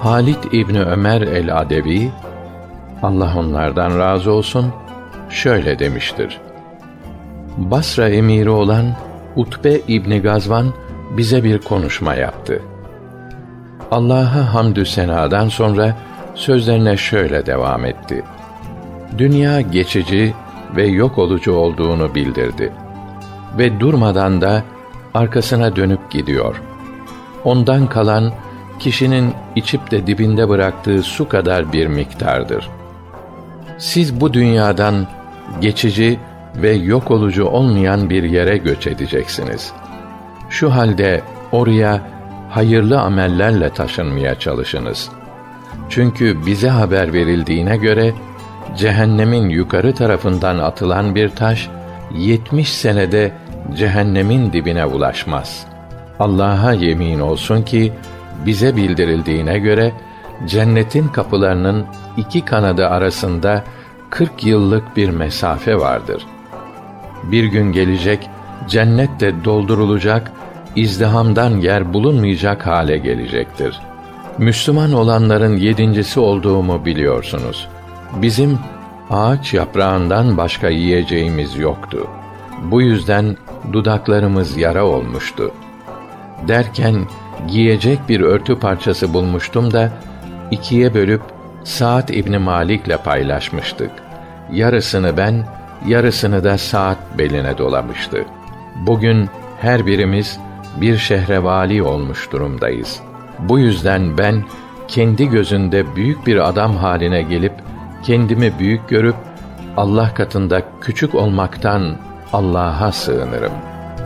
Halit İbni Ömer el-Adevi, Allah onlardan razı olsun, şöyle demiştir: Basra emiri olan Utbe İbni Gazvan bize bir konuşma yaptı. Allah'a hamdü senadan sonra sözlerine şöyle devam etti: Dünya geçici ve yok olucu olduğunu bildirdi ve durmadan da arkasına dönüp gidiyor. Ondan kalan kişinin içip de dibinde bıraktığı su kadar bir miktardır. Siz bu dünyadan geçici ve yok olucu olmayan bir yere göç edeceksiniz. Şu halde oraya hayırlı amellerle taşınmaya çalışınız. Çünkü bize haber verildiğine göre cehennemin yukarı tarafından atılan bir taş 70 senede cehennemin dibine ulaşmaz. Allah'a yemin olsun ki bize bildirildiğine göre cennetin kapılarının iki kanadı arasında 40 yıllık bir mesafe vardır. Bir gün gelecek, cennet de doldurulacak, izdihamdan yer bulunmayacak hale gelecektir. Müslüman olanların yedincisi olduğumu biliyorsunuz. Bizim ağaç yaprağından başka yiyeceğimiz yoktu. Bu yüzden dudaklarımız yara olmuştu. Derken giyecek bir örtü parçası bulmuştum da ikiye bölüp Sa'd İbni Malik'le paylaşmıştık. Yarısını ben, yarısını da Sa'd beline dolamıştı. Bugün her birimiz bir şehre vali olmuş durumdayız. Bu yüzden ben kendi gözünde büyük bir adam haline gelip kendimi büyük görüp Allah katında küçük olmaktan Allah'a sığınırım.